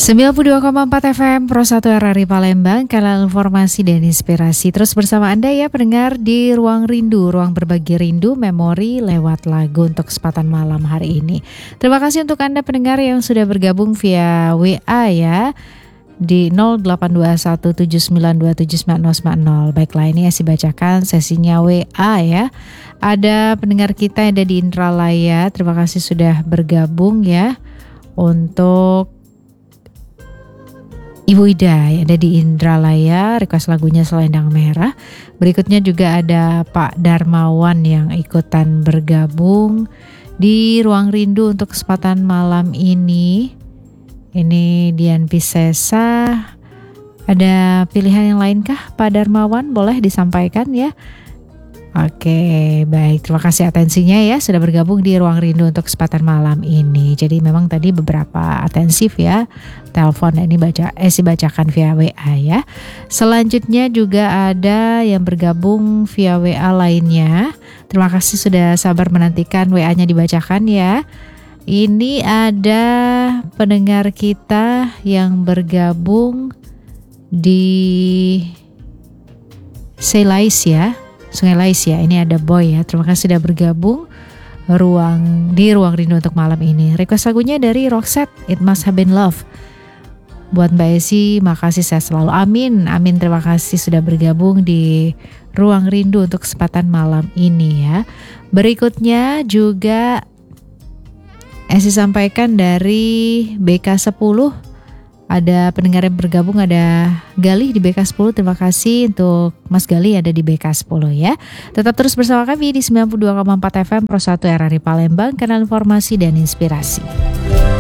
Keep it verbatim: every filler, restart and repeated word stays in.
sembilan puluh dua koma empat F M Pro satu R R I Palembang, kanal informasi dan inspirasi. Terus bersama Anda ya pendengar di Ruang Rindu, ruang berbagi rindu, memori lewat lagu untuk kesempatan malam hari ini. Terima kasih untuk Anda pendengar yang sudah bergabung via W A ya di nol delapan dua satu tujuh sembilan dua tujuh sembilan nol sembilan nol. Baiklah, ini saya bacakan sesinya W A ya. Ada pendengar kita yang ada di Indralaya, terima kasih sudah bergabung ya. Untuk Ibu Ida yang ada di Indralaya, request lagunya Selendang Merah. Berikutnya juga ada Pak Darmawan yang ikutan bergabung di Ruang Rindu untuk kesempatan malam ini. Ini Dian Piscesa. Ada pilihan yang lainkah Pak Darmawan? Boleh disampaikan ya. Oke, baik. Terima kasih atensinya ya sudah bergabung di Ruang Rindu untuk kesempatan malam ini. Jadi memang tadi beberapa atensif ya. Telepon ini baca eh si bacakan via W A ya. Selanjutnya juga ada yang bergabung via W A lainnya. Terima kasih sudah sabar menantikan W A-nya dibacakan ya. Ini ada pendengar kita yang bergabung di Selais ya. Sungai Lais ya, ini ada Boy ya. Terima kasih sudah bergabung ruang di Ruang Rindu untuk malam ini. Request lagunya dari Roxette, It Must Have Been Love. Buat Mbak Esi, makasih saya selalu. Amin, amin. Terima kasih sudah bergabung di Ruang Rindu untuk kesempatan malam ini ya. Berikutnya juga Esi sampaikan dari B K sepuluh. Ada pendengar yang bergabung, ada Galih di B K sepuluh. Terima kasih untuk Mas Galih ada di B K sepuluh ya. Tetap terus bersama kami di sembilan puluh dua koma empat F M Pro satu R R I Palembang, kanal informasi dan inspirasi.